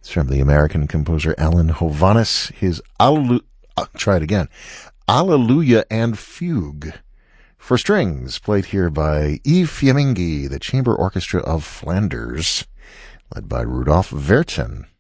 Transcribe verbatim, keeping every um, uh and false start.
It's from the American composer Alan Hovhaness. His Alleluia, uh, try it again, Alleluia and Fugue for strings, played here by Yves Fiammingi, the Chamber Orchestra of Flanders, led by Rudolf Vertin.